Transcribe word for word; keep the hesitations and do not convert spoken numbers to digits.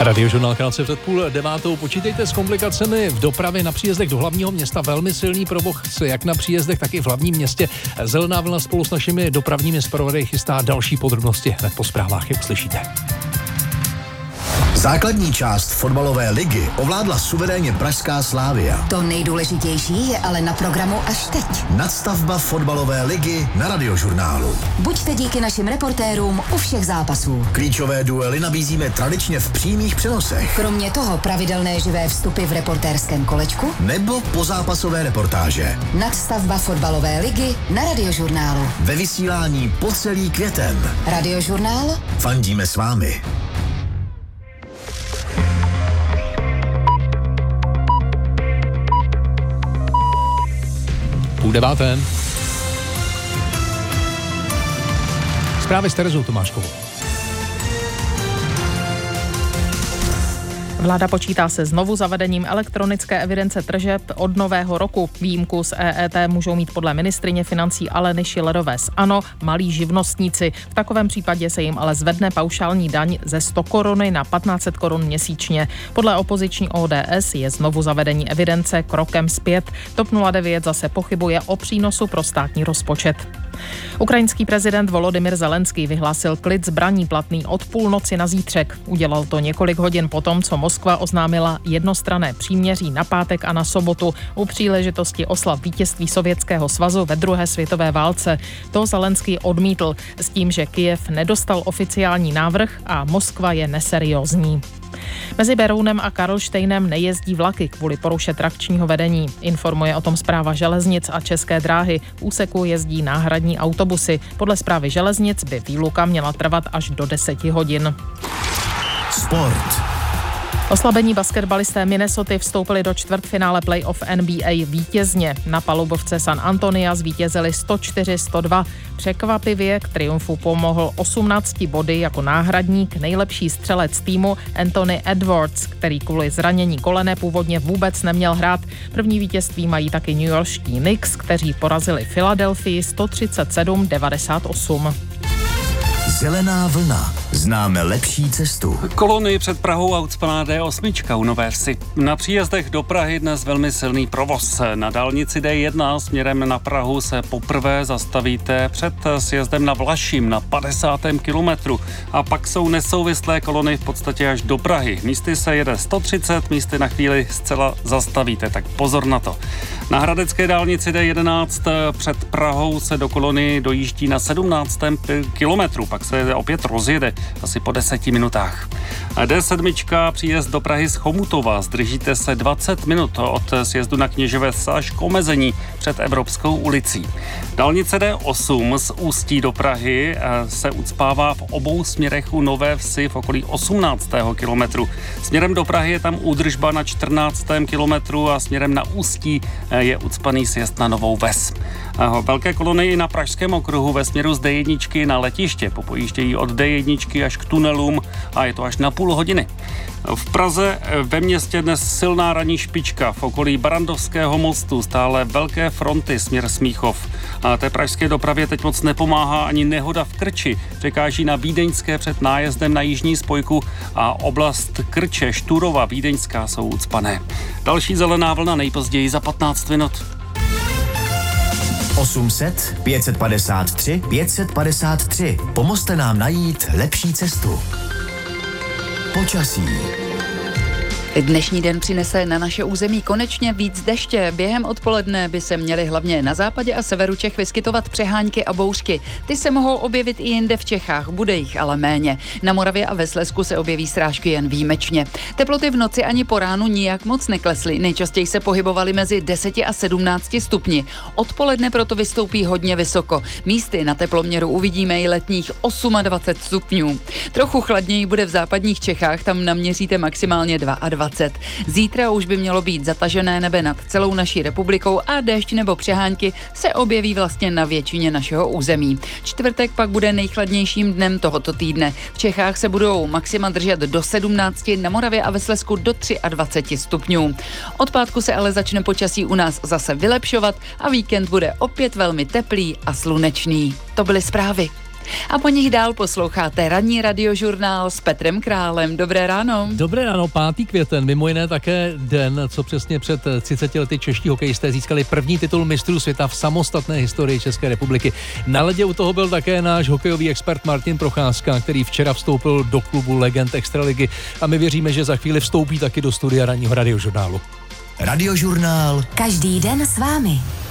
Radiožurnál krátce před půl devátou. Počítejte s komplikacemi v dopravě na příjezdech do hlavního města. Velmi silný provoz jak na příjezdech, tak i v hlavním městě. Zelená vlna spolu s našimi dopravními zpravodaji chystá další podrobnosti. Hned po zprávách je uslyšíte. Základní část fotbalové ligy ovládla suverénně pražská Slavia. To nejdůležitější je ale na programu až teď. Nadstavba fotbalové ligy na Radiožurnálu. Buďte díky našim reportérům u všech zápasů. Klíčové duely nabízíme tradičně v přímých přenosech. Kromě toho pravidelné živé vstupy v reportérském kolečku nebo pozápasové reportáže. Nadstavba fotbalové ligy na Radiožurnálu. Ve vysílání po celý květen. Radiožurnál. Fandíme s vámi. Půl deváté. Zprávy s Terezou Tomáškovou. Vláda počítá se znovu zavedením elektronické evidence tržeb od nového roku. Výjimku z E E T můžou mít podle ministryně financí Aleny Schillerové z ANO malí živnostníci. V takovém případě se jim ale zvedne paušální daň ze sto koruny na patnáct set korun měsíčně. Podle opoziční O D S je znovu zavedení evidence krokem zpět. TOP nula devět zase pochybuje o přínosu pro státní rozpočet. Ukrajinský prezident Volodymyr Zelenský vyhlásil klid zbraní platný od půlnoci na zítřek. Udělal to několik hodin potom, co Moskva oznámila jednostranné příměří na pátek a na sobotu u příležitosti oslav vítězství Sovětského svazu ve druhé světové válce. To Zelenský odmítl s tím, že Kyjev nedostal oficiální návrh a Moskva je neseriózní. Mezi Berounem a Karlštejnem nejezdí vlaky kvůli poruše trakčního vedení. Informuje o tom Správa železnic a České dráhy. V úseku jezdí náhradní autobusy. Podle Správy železnic by výluka měla trvat až do deseti hodin. Sport. Oslabení basketbalisté Minnesoty vstoupili do čtvrtfinále playoff N B A vítězně. Na palubovce San Antonia zvítězili sto čtyři sto dva. Překvapivě k triumfu pomohl osmnácti body jako náhradník nejlepší střelec týmu Anthony Edwards, který kvůli zranění kolene původně vůbec neměl hrát. První vítězství mají taky newyorští Knicks, kteří porazili Filadelfii sto třicet sedm devadesát osm. Zelená vlna. Známe lepší cestu. Kolony před Prahou a ucpaná D osm u Nové Vsi. Na příjezdech do Prahy dnes velmi silný provoz. Na dálnici D jedna směrem na Prahu se poprvé zastavíte před sjezdem na Vlašim na padesátém kilometru. A pak jsou nesouvislé kolony v podstatě až do Prahy. Místy se jede sto třicet, místy na chvíli zcela zastavíte, tak pozor na to. Na hradecké dálnici D jedenáct před Prahou se do kolony dojíždí na sedmnáctém kilometru. Pak se opět rozjede asi po deseti minutách. D sedm příjezd do Prahy z Chomutova. Zdržíte se dvacet minut od sjezdu na Kněževec až k omezení před Evropskou ulicí. Dálnice D osm z Ústí do Prahy se ucpává v obou směrech u Nové Vsi v okolí osmnáctého kilometru. Směrem do Prahy je tam údržba na čtrnáctém kilometru a směrem na Ústí je ucpaný sjezd na Novou Ves. Velké kolony i na Pražském okruhu ve směru z D jedna na letiště. Popojíždějí od D jedna až k tunelům a je to až na půl hodiny. V Praze ve městě dnes silná ranní špička. V okolí Barandovského mostu stále velké fronty směr Smíchov. A té pražské dopravě teď moc nepomáhá ani nehoda v Krči. Překáží na Vídeňské před nájezdem na jižní spojku a oblast Krče, Štúrova, Vídeňská jsou ucpané. Další zelená vlna nejpozději za patnáct minut. osm set pět set padesát tři pět set padesát tři. Pomozte nám najít lepší cestu. Počasí. Dnešní den přinese na naše území konečně víc deště. Během odpoledne by se měly hlavně na západě a severu Čech vyskytovat přehánky a bouřky. Ty se mohou objevit i jinde v Čechách, bude jich ale méně. Na Moravě a ve Slezsku se objeví srážky jen výjimečně. Teploty v noci ani po ránu nijak moc neklesly. Nejčastěji se pohybovaly mezi deseti a sedmnácti stupni. Odpoledne proto vystoupí hodně vysoko. Místy na teploměru uvidíme i letních dvacet osm stupňů. Trochu chladněji bude v západních Čechách, tam naměříte maximálně dvacet dva. Zítra už by mělo být zatažené nebe nad celou naší republikou a déšť nebo přehánky se objeví vlastně na většině našeho území. Čtvrtek pak bude nejchladnějším dnem tohoto týdne. V Čechách se budou maxima držet do sedmnácti, na Moravě a ve Slezsku do dvacet tři stupňů. Od pátku se ale začne počasí u nás zase vylepšovat a víkend bude opět velmi teplý a slunečný. To byly zprávy. A po nich dál posloucháte ranní radiožurnál s Petrem Králem. Dobré ráno. Dobré ráno, pátý květen, mimo jiné také den, co přesně před třiceti lety čeští hokejisté získali první titul mistrů světa v samostatné historii České republiky. Na ledě u toho byl také náš hokejový expert Martin Procházka, který včera vstoupil do klubu legend extraligy a my věříme, že za chvíli vstoupí taky do studia ranního radiožurnálu. Radiožurnál. Každý den s vámi.